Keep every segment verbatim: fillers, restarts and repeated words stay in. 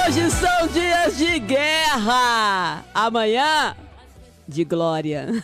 Hoje são dias de guerra, amanhã de glória.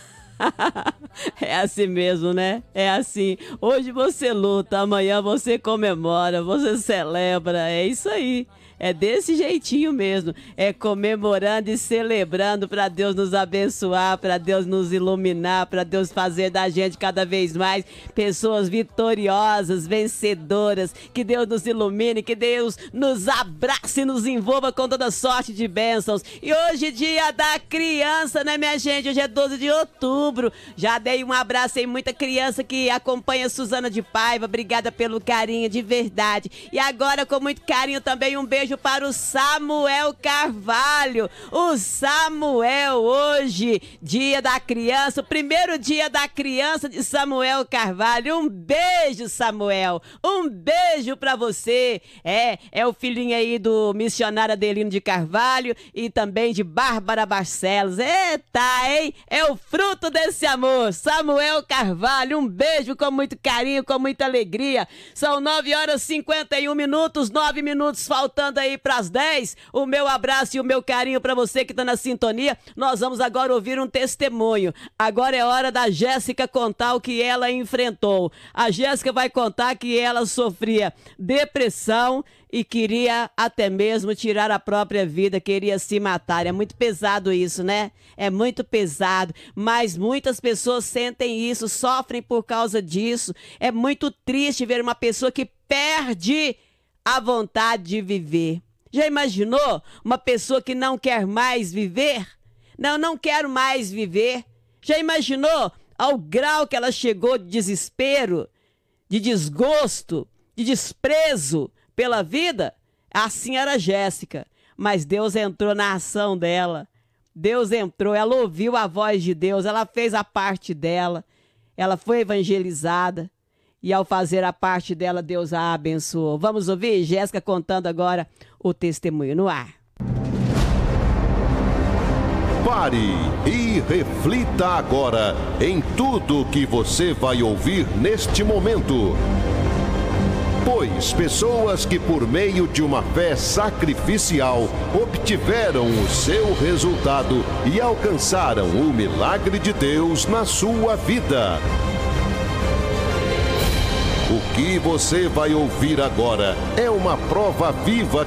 É assim mesmo, né? É assim. Hoje você luta, amanhã você comemora, você celebra. É isso aí. É desse jeitinho mesmo. É comemorando e celebrando para Deus nos abençoar, para Deus nos iluminar, para Deus fazer da gente cada vez mais pessoas vitoriosas, vencedoras. Que Deus nos ilumine, que Deus nos abrace e nos envolva com toda sorte de bênçãos. E hoje, dia da criança, né, minha gente? Hoje é doze de outubro. Já dei um abraço em muita criança que acompanha a Suzana de Paiva. Obrigada pelo carinho, de verdade. E agora, com muito carinho também, um beijo para o Samuel Carvalho. O Samuel, hoje, dia da criança, o primeiro dia da criança de Samuel Carvalho. Um beijo, Samuel. Um beijo para você. É, é o filhinho aí do missionário Adelino de Carvalho e também de Bárbara Barcelos. Eita, hein? É o fruto desse amor. Samuel Carvalho, um beijo com muito carinho, com muita alegria. São nove horas e cinquenta e um minutos, nove minutos faltando aí para as dez. O meu abraço e o meu carinho para você que está na sintonia. Nós vamos agora ouvir um testemunho. Agora é hora da Jéssica contar o que ela enfrentou. A Jéssica vai contar que ela sofria depressão e queria até mesmo tirar a própria vida, queria se matar. É muito pesado isso, né? É muito pesado, mas muitas pessoas sentem isso, sofrem por causa disso. É muito triste ver uma pessoa que perde a vontade de viver. Já imaginou uma pessoa que não quer mais viver? Não, não quero mais viver. Já imaginou ao grau que ela chegou de desespero, de desgosto, de desprezo pela vida? Assim era a Jéssica, mas Deus entrou na ação dela. Deus entrou, ela ouviu a voz de Deus, ela fez a parte dela, ela foi evangelizada. E ao fazer a parte dela, Deus a abençoou. Vamos ouvir Jéssica contando agora o testemunho no ar. Pare e reflita agora em tudo que você vai ouvir neste momento. Pois pessoas que por meio de uma fé sacrificial obtiveram o seu resultado e alcançaram o milagre de Deus na sua vida. O que você vai ouvir agora é uma prova viva